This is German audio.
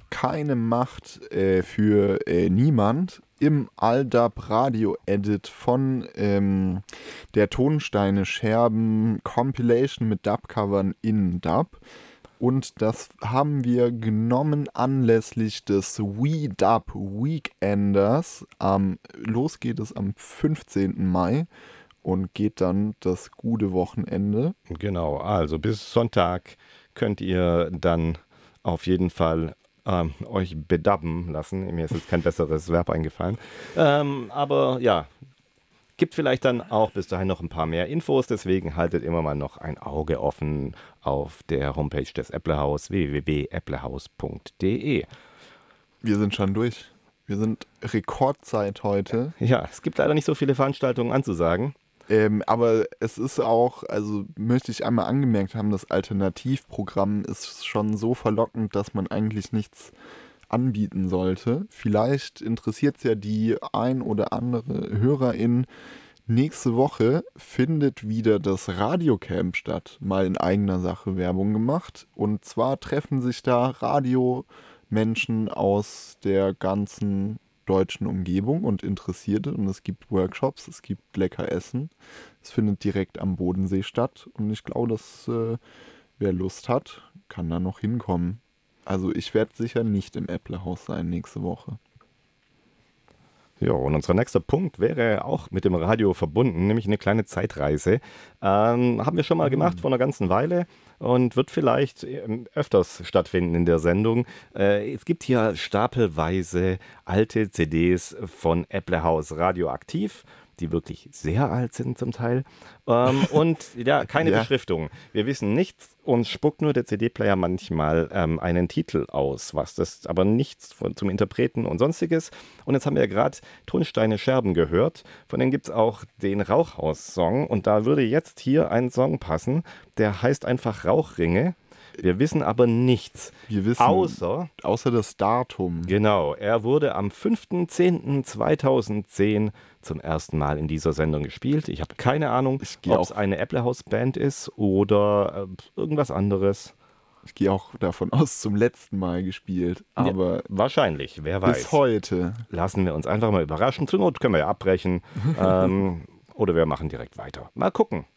keine Macht für niemand im All-Dub Radio Edit von der Tonsteine Scherben Compilation mit Dub-Covern in Dub. Und das haben wir genommen anlässlich des We Dub Weekenders. Los geht es am 15. Mai und geht dann das gute Wochenende. Genau, also bis Sonntag könnt ihr dann auf jeden Fall euch bedubben lassen. Mir ist jetzt kein besseres Verb eingefallen. Aber ja, gibt vielleicht dann auch bis dahin noch ein paar mehr Infos. Deswegen haltet immer mal noch ein Auge offen auf der Homepage des Äpplehaus, www.äpplehaus.de. Wir sind schon durch. Wir sind Rekordzeit heute. Ja, es gibt leider nicht so viele Veranstaltungen anzusagen. Aber es ist auch, also möchte ich einmal angemerkt haben, das Alternativprogramm ist schon so verlockend, dass man eigentlich nichts anbieten sollte. Vielleicht interessiert es ja die ein oder andere Hörerin. Nächste Woche findet wieder das Radiocamp statt. Mal in eigener Sache Werbung gemacht. Und zwar treffen sich da Radiomenschen aus der ganzen deutschen Umgebung und Interessierte. Und es gibt Workshops, es gibt lecker Essen. Es findet direkt am Bodensee statt. Und ich glaube, dass wer Lust hat, kann da noch hinkommen. Also ich werde sicher nicht im Äpplehaus sein nächste Woche. Ja, und unser nächster Punkt wäre auch mit dem Radio verbunden, nämlich eine kleine Zeitreise. Haben wir schon mal gemacht vor einer ganzen Weile und wird vielleicht öfters stattfinden in der Sendung. Es gibt hier stapelweise alte CDs von Äpplehaus Radioaktiv, die wirklich sehr alt sind zum Teil. Und ja, keine Beschriftung. Wir wissen nichts, uns spuckt nur der CD-Player manchmal einen Titel aus, was das aber nichts zum Interpreten und sonstiges. Und jetzt haben wir ja gerade Tonsteine Scherben gehört. Von denen gibt es auch den Rauchhaus-Song. Und da würde jetzt hier ein Song passen, der heißt einfach Rauchringe. Wir wissen aber nichts. Wir wissen außer das Datum. Genau, er wurde am 5.10.2010 zum ersten Mal in dieser Sendung gespielt. Ich habe keine Ahnung, ob es eine Äpplehaus-Band ist oder irgendwas anderes. Ich gehe auch davon aus, zum letzten Mal gespielt. Aber ja, wahrscheinlich, wer weiß. Bis heute. Lassen wir uns einfach mal überraschen. Zur Not können wir ja abbrechen oder wir machen direkt weiter. Mal gucken.